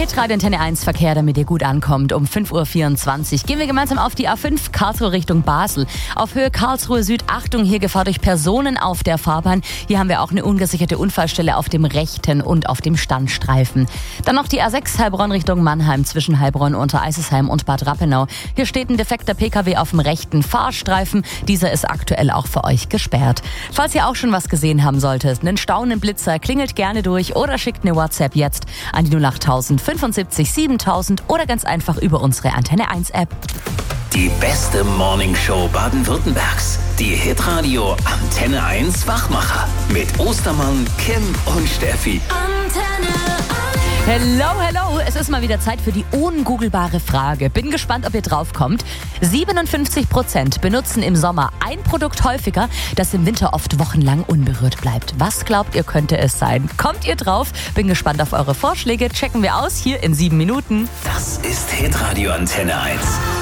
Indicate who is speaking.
Speaker 1: Hitradio Antenne 1 Verkehr, damit ihr gut ankommt. Um 5.24 Uhr gehen wir gemeinsam auf die A5 Karlsruhe Richtung Basel. Auf Höhe Karlsruhe Süd, Achtung, hier Gefahr durch Personen auf der Fahrbahn. Hier haben wir auch eine ungesicherte Unfallstelle auf dem rechten und auf dem Standstreifen. Dann noch die A6 Heilbronn Richtung Mannheim zwischen Heilbronn, Untereisesheim und Bad Rappenau. Hier steht ein defekter PKW auf dem rechten Fahrstreifen. Dieser ist aktuell auch für euch gesperrt. Falls ihr auch schon was gesehen haben solltet, einen staunenden Blitzer, klingelt gerne durch oder schickt eine WhatsApp jetzt an die 08000 75 7000 oder ganz einfach über unsere Antenne 1 App.
Speaker 2: Die beste Morningshow Baden-Württembergs. Die Hitradio Antenne 1 Wachmacher. Mit Ostermann, Kim und Steffi.
Speaker 1: Antenne 1. Hello. Es ist mal wieder Zeit für die ungoogelbare Frage. Bin gespannt, ob ihr drauf kommt. 57% benutzen im Sommer ein Produkt häufiger, das im Winter oft wochenlang unberührt bleibt. Was glaubt ihr, könnte es sein? Kommt ihr drauf? Bin gespannt auf eure Vorschläge. Checken wir aus hier in 7 Minuten.
Speaker 2: Das ist Hitradio Antenne 1.